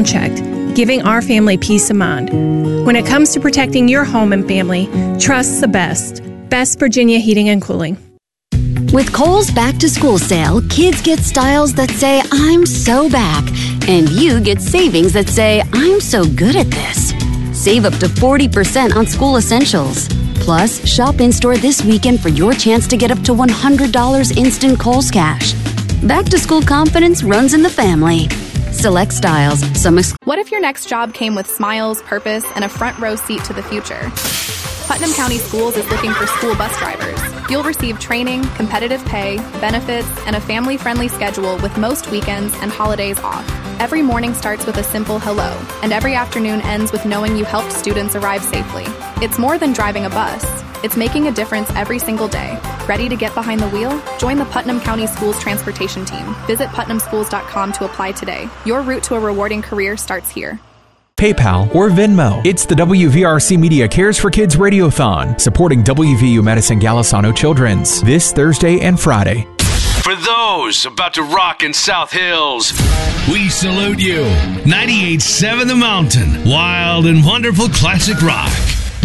background checked, giving our family peace of mind. When it comes to protecting your home and family, trust the best. Best Virginia Heating and Cooling. With Kohl's Back to School sale, kids get styles that say, I'm so back. And you get savings that say, I'm so good at this. Save up to 40% on school essentials. Plus, shop in-store this weekend for your chance to get up to $100 instant Kohl's cash. Back to school confidence runs in the family. Select styles. What if your next job came with smiles, purpose, and a front row seat to the future? Putnam County Schools is looking for school bus drivers. You'll receive training, competitive pay, benefits, and a family-friendly schedule with most weekends and holidays off. Every morning starts with a simple hello, and every afternoon ends with knowing you helped students arrive safely. It's more than driving a bus. It's making a difference every single day. Ready to get behind the wheel? Join the Putnam County Schools Transportation Team. Visit putnamschools.com to apply today. Your route to a rewarding career starts here. PayPal, or Venmo. It's the WVRC Media Cares for Kids Radiothon, supporting WVU Medicine Golisano Children's, this Thursday and Friday. For those about to rock in South Hills, we salute you. 98.7 The Mountain, wild and wonderful classic rock.